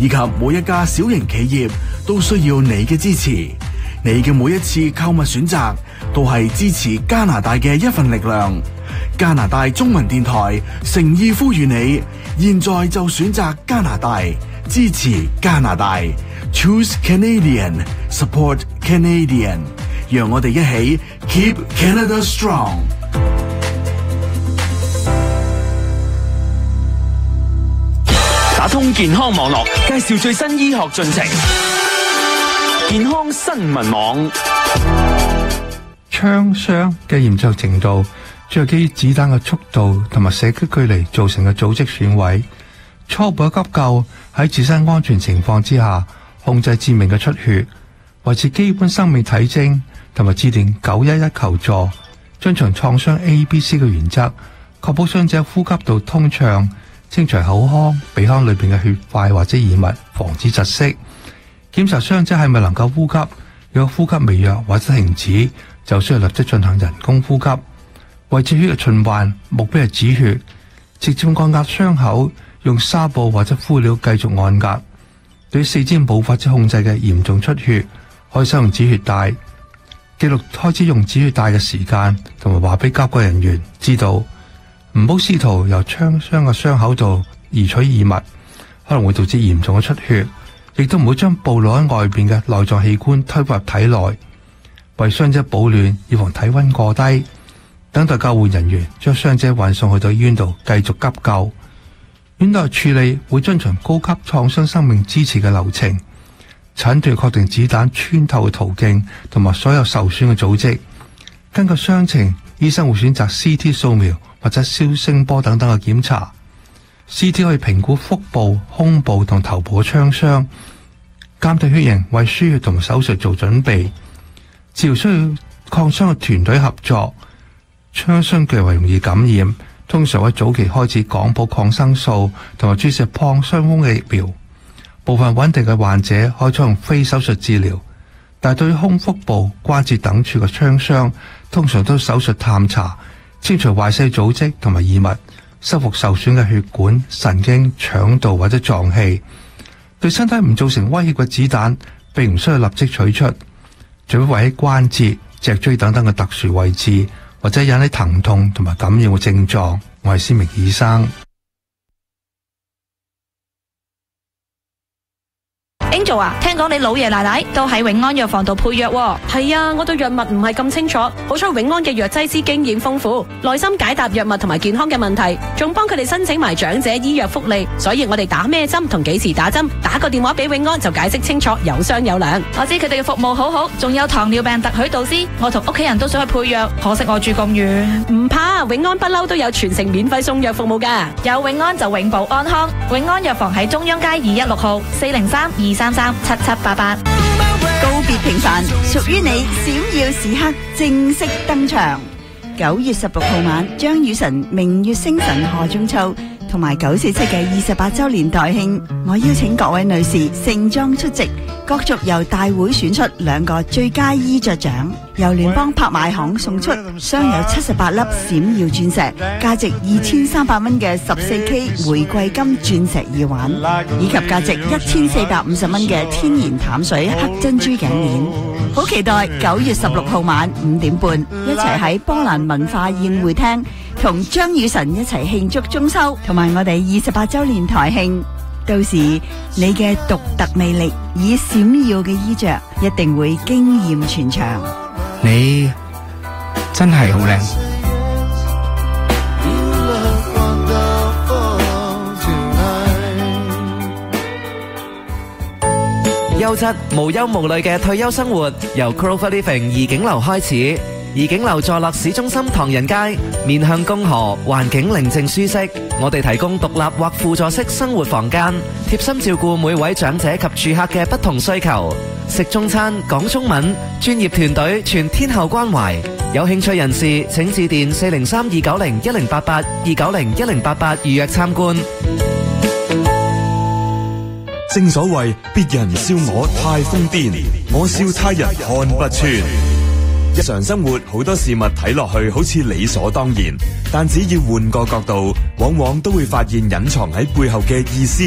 以及每一家小型企業都需要你嘅支持。你嘅每一次購物選擇都係支持加拿大嘅一份力量。加拿大中文電台誠意呼籲你，現在就選擇加拿大，支持加拿大。Choose Canadian, support Canadian。讓我哋一起 Keep Canada Strong。 打通健康網絡，介紹最新醫學進程。健康新聞網。 槍傷嘅嚴重程度，主要基於子彈嘅速度同埋射擊距離造成嘅組織損毀。初步嘅急救喺自身安全情況之下，控制致命嘅出血，維持基本生命體徵，同埋致電911求助，遵循創傷 ABC 嘅原則，確保傷者呼吸道通暢，清除口腔、鼻腔裏邊嘅血塊或者異物，防止窒息。檢查傷者係咪能夠呼吸，如果呼吸微弱或者停止，就需要立即進行人工呼吸。維持血液循環，目標係止血，直接按壓傷口，用紗布或者敷料繼續按壓。對於四肢無法子控制嘅嚴重出血，可以使用止血帶，記錄開始用止血帶嘅時間，同埋話俾急救人員知道。唔好試圖由槍傷嘅傷口度移取異物，可能會導致嚴重嘅出血。亦都唔會將暴露喺外邊嘅內臟器官推入體內，為傷者保暖，以防體溫過低。等待救護人員將傷者運送去到醫院度繼續急救。院內處理會遵循高級創傷生命支持嘅流程，診斷確定子彈穿透嘅途徑同埋所有受損嘅組織。根據傷情，醫生會選擇 CT 掃描或者超聲波等等嘅檢查。CT 可以評估腹部、胸部同頭部嘅槍傷，鑑定血型，為輸血同手術做準備。治療需要抗傷嘅團隊合作。槍傷極為容易感染，通常喺早期開始廣播抗生素同埋注射破傷風嘅疫苗。部分穩定嘅患者可以採用非手術治療，但係對於胸腹部、關節等處嘅槍傷，通常都手術探查，清除壞細組織同埋異物，修復受損嘅血管、神經、腸道或者臟器。對身體唔造成威脅嘅子彈並唔需要立即取出，除非喺關節、脊椎等等嘅特殊位置，或者引起疼痛同埋感染嘅症狀。我係施明醫生。 Angel 啊，聽講你老爺奶奶都喺永安藥房度配藥喎。 係啊，我對藥物唔係咁清楚，好彩永安嘅藥劑師經驗豐富，耐心解答藥物同埋健康嘅問題，仲幫佢哋申請埋長者醫藥福利，所以我哋打咩針同幾時打針，打個電話俾永安就解釋清楚，有商有量。 我知佢哋嘅服務好好，仲有糖尿病特許導師，我同屋企人都想去配藥，可惜我住咁遠。 唔怕，永安不嬲都有全程免費送藥服務㗎。 有永安就永保安康。永安藥房喺中央街216號403-233-7788。 告別平凡，屬於你閃耀時刻正式登場。9月16號晚，張雨晨明月星辰賀中秋同埋947嘅28周年台慶，我邀請各位女士盛裝出席，角逐由大會選出2個最佳衣着獎，由聯邦拍賣行送出鑲有78粒閃耀鑽石，價值2300蚊嘅14K 玫瑰金鑽石耳環，以及價值1450蚊嘅天然淡水黑珍珠頸鏈。好期待9月16號晚5點半，一齊喺波蘭文化宴會廳同張雨晨一齊慶祝中秋，同埋我哋28周年台慶。到時你嘅獨特魅力以閃耀嘅衣着，一定會驚艷全場。 你真係好靚。 優質無憂無慮嘅退休生活，由 Clover Living 怡景樓開始。怡景樓坐落市中心唐人街，面向公河，環境寧靜舒適。我哋提供獨立或輔助式生活房間，貼心照顧每位長者及住客嘅不同需求。食中餐，講中文，專業團隊全天候關懷。有興趣人士請致電403-290-1088 290-1088預約參觀。 正所謂別人笑我太瘋癲，我笑他人看不穿。日常生活好多事物睇落去好似理所當然，但只要換個角度，往往都會發現隱藏喺背後嘅意思。